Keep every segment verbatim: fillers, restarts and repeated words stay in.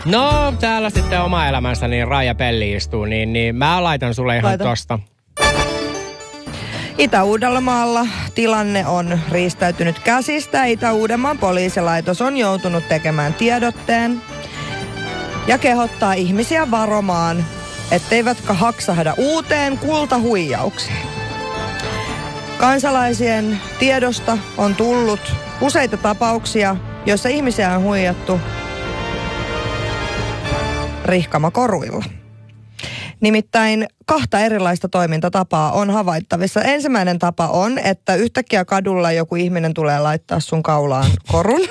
No, täällä sitten oma elämänsä, niin Raija Pelli istuu, niin, niin mä laitan sulle ihan Laita. tosta. Itä-Uudellamaalla tilanne on riistäytynyt käsistä. Itä-Uudenmaan poliisilaitos on joutunut tekemään tiedotteen ja kehottaa ihmisiä varomaan, etteivätkä haksahda uuteen kultahuijaukseen. Kansalaisien tiedosta on tullut useita tapauksia, joissa ihmisiä on huijattu rihkamakoruilla. Nimittäin kahta erilaista toimintatapaa on havaittavissa. Ensimmäinen tapa on, että yhtäkkiä kadulla joku ihminen tulee laittaa sun kaulaan korun.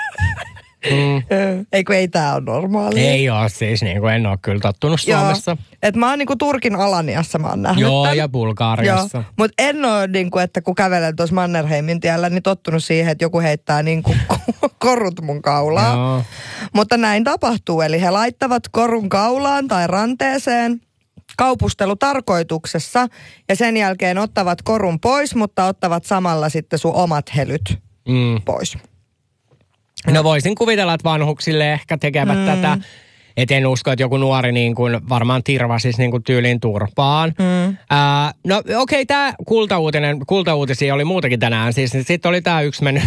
Mm. Eikö ei tää ole normaalia? Ei ole siis, niin kuin en ole kyllä tottunut Suomessa. Joo, että mä oon niin kuin Turkin Alaniassa mä oon nähnyt Joo, tämän. ja Bulgariassa. Mutta en ole niin kuin, että kun kävelen tuossa Mannerheimin tiellä, niin tottunut siihen, että joku heittää niin kuin korut mun kaulaan. Joo. Mutta näin tapahtuu, eli he laittavat korun kaulaan tai ranteeseen kaupustelutarkoituksessa ja sen jälkeen ottavat korun pois, mutta ottavat samalla sitten sun omat helyt mm. pois. No voisin kuvitella, että vanhuksille ehkä tekevät mm. tätä. Et en usko, että joku nuori niin kuin varmaan tirvasis niin kuin tyyliin turpaan. Mm. Ää, no okei, okay, tämä kultauutinen, kultauutisia oli muutakin tänään. Siis sitten oli tämä yksi mennyt,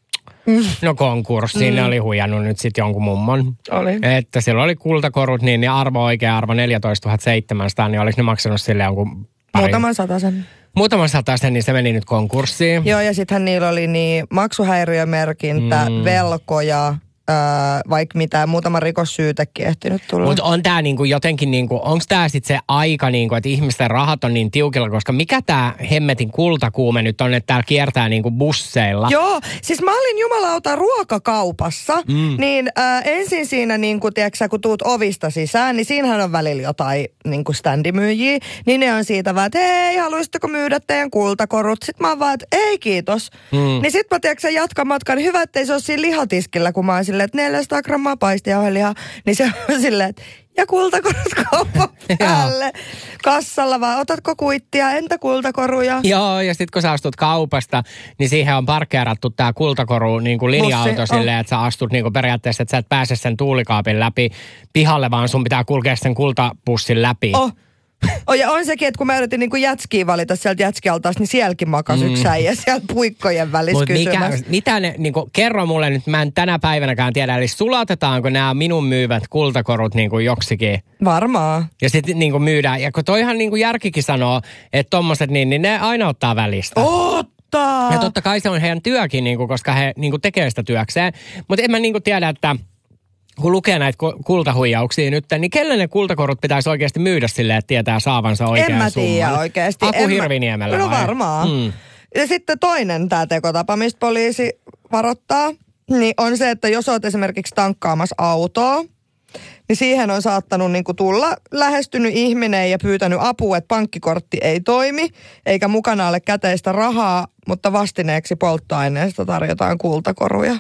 mm. no konkurssiin. Mm. Ne oli huijannut nyt sitten jonkun mummon. Oli. Että sillä oli kultakorut, niin, niin arvo oikea arvo neljätoistatuhatta seitsemänsataa, niin oliko ne maksanut sille jonkun pari? Muutaman satasen. Muutaman satasen, niin se meni nyt konkurssiin. Joo, ja sittenhän niillä oli niin maksuhäiriömerkintä, mm. velkoja, Öö, vaikka mitä, muutama rikossyytekin ehtinyt tulla. Mutta on tää niinku jotenkin, niinku, onko tää sitten se aika, niinku, että ihmisten rahat on niin tiukilla, koska mikä tää hemmetin kultakuume nyt on, että täällä kiertää niinku busseilla? Joo, siis mä olin jumalauta ruokakaupassa, mm. niin äh, ensin siinä, niinku, tiiäksä, kun tuut ovista sisään, niin siinähän on välillä jotain niinku standimyyjiä, niin ne on siitä vaan, että hei, haluaisitteko myydä teidän kultakorut? Sitten mä oon vaan, että ei kiitos. Mm. Niin sit mä tiiäksä jatkan matkan, niin hyvä, ettei se ole siinä lihatiskillä, kun mä oon silleen, että neljäsataa grammaa paistijauhelihaa, niin se on silleen, että ja kultakorut kaupan päälle kassalla, vaan otatko kuittia, entä kultakoruja? Joo, ja sitten kun sä astut kaupasta, niin siihen on parkkeerattu tää kultakoru niin kuin linja-auto silleen, oh. että sä astut niin kuin periaatteessa, että sä et pääse sen tuulikaapin läpi pihalle, vaan sun pitää kulkea sen kultapussin läpi. Oh. Oh, ja on sekin, että kun mä yritin niin jätskiä valita sieltä jätskialtaasta, niin sielläkin makas mm. yksi äijä siellä puikkojen välissä kysymässä. Mitä ne, niin kuin, kerro mulle nyt, mä en tänä päivänäkään tiedä, eli sulatetaanko nämä minun myyvät kultakorut niin kuin joksikin? Varmaan. Ja sitten niin kuin myydään, ja kun toihan niin kuin järkikin sanoo, että tommoset, niin, niin ne aina ottaa välistä. Ottaa! Ja totta kai se on heidän työkin, niin kuin, koska he niin kuin tekee sitä työkseen. Mutta en mä niin kuin tiedä, että kun lukee näitä kultahuijauksia nyt, niin kelle ne kultakorut pitäisi oikeasti myydä silleen, että tietää saavansa oikean summan? En mä tiedä oikeasti. Aku Hirviniemellä No varmaan. Mm. Ja sitten toinen tämä tekotapa, mistä poliisi varoittaa, niin on se, että jos olet esimerkiksi tankkaamassa autoa, niin siihen on saattanut niin kuin tulla lähestynyt ihminen ja pyytänyt apua, että pankkikortti ei toimi, eikä mukana ole käteistä rahaa, mutta vastineeksi polttoaineesta tarjotaan kultakoruja.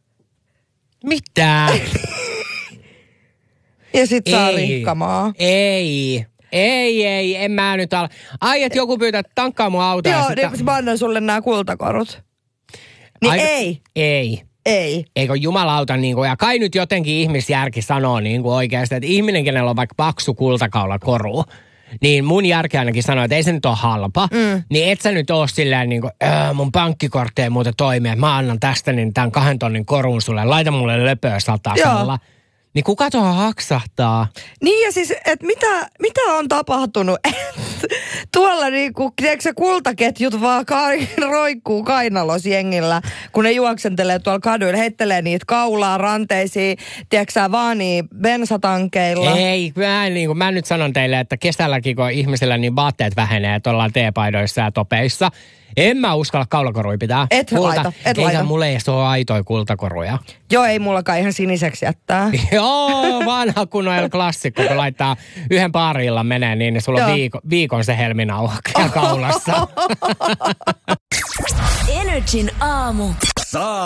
Mitä? Ja sit saa rikkamaa. Ei. Ei, ei, en mä nyt ala. Ai, että joku pyytää tankkaa mun autoa. Joo, sitä... niin mä annan sulle nämä kultakorut. Niin Aika... ei. Ei. Ei. Eikö jumalauta, niin kuin, ja kai nyt jotenkin ihmisjärki sanoo niin kuin oikeasti, että ihminen, kenellä on vaikka paksu kultakaulakoru, niin mun järki ainakin sanoo, että ei se nyt ole halpa. Mm. Niin et sä nyt oo silleen niin kuin, mun pankkikortti ei muuten toimi, että mä annan tästä niin tämän kahden tonnin korun sulle, laita mulle löpöä satasella. Niin kuka tuohon haksahtaa? Niin ja siis, että mitä, mitä on tapahtunut? Tuolla niinku, tiedätkö se kultaketjut vaan ka- roikkuu kainalosjengillä, kun ne juoksentelee tuolla kaduilla, heittelee niitä kaulaa, ranteisiin, tiedätkö sä vaan niin bensatankeilla. Ei, mä, niin kuin, mä nyt sanon teille, että kesälläkin kun ihmisillä niin vaatteet vähenee, että ollaan teepaidoissa ja topeissa, en mä uskalla kaulakoruja pitää. Et Kulta. laita, et Eikä laita. mulle ei ole aitoja kultakoruja. Joo, ei mullakaan ihan siniseksi jättää. Joo, vanha kunnon klassikko, kun laittaa yhden paarilla menee, niin sulla on viiko, viikon se helminauha kaulassa. Energin aamu. Saa